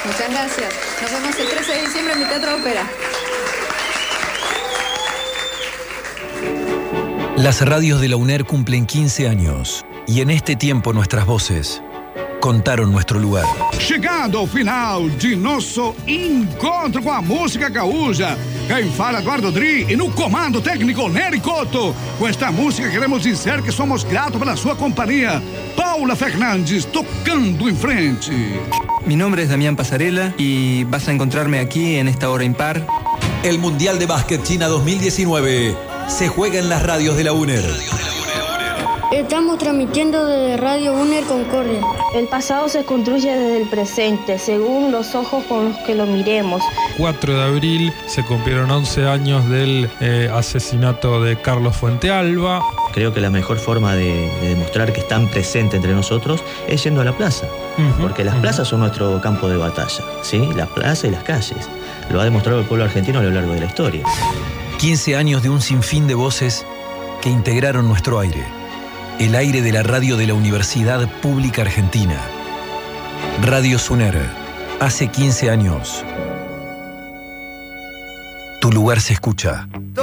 Muchas gracias. Nos vemos el 13 de diciembre en mi Teatro Ópera. Las radios de la UNER cumplen 15 años y en este tiempo nuestras voces contaron nuestro lugar. Chegando ao final de nosso encontro com a música gaúcha. Quem fala, Eduardo Dri, e no comando técnico, Nery Couto. Com esta música queremos dizer que somos gratos pela sua companhia. Paula Fernandes, tocando em frente. Mi nombre es Damián Pasarela y vas a encontrarme aquí en esta hora impar. El Mundial de Básquet China 2019 se juega en las radios de la UNER. Estamos transmitiendo desde Radio UNER Concordia. El pasado se construye desde el presente, según los ojos con los que lo miremos. 4 de abril se cumplieron 11 años del asesinato de Carlos Fuentealba. Creo que la mejor forma de demostrar que están presentes entre nosotros es yendo a la plaza. Porque las plazas son nuestro campo de batalla, ¿sí? La plaza y las calles. Lo ha demostrado el pueblo argentino a lo largo de la historia. 15 años de un sinfín de voces que integraron nuestro aire. El aire de la radio de la Universidad Pública Argentina. Radio UNER. Hace 15 años. Tu lugar se escucha.